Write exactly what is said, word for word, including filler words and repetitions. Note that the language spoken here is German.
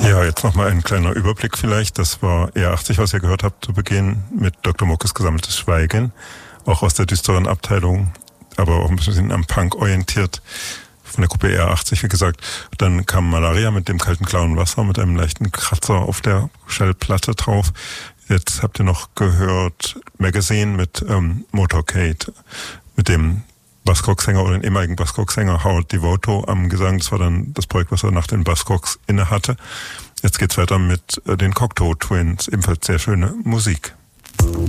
Ja, jetzt nochmal ein kleiner Überblick vielleicht. Das war E R achtzig, was ihr gehört habt zu Beginn, mit Doktor Muckes Gesammeltes Schweigen. Auch aus der düsteren Abteilung, aber auch ein bisschen am Punk orientiert. Von der Gruppe E R achtzig, wie gesagt. Dann kam Malaria mit dem kalten, klaren Wasser, mit einem leichten Kratzer auf der Schallplatte drauf. Jetzt habt ihr noch gehört Magazine mit ähm, Motorcade, mit dem Buzzcocks-Sänger oder den ehemaligen Buzzcocks-Sänger Howard Devoto am Gesang. Das war dann das Projekt, was er nach den Buzzcocks inne hatte. Jetzt geht's weiter mit äh, den Cocteau Twins, ebenfalls sehr schöne Musik.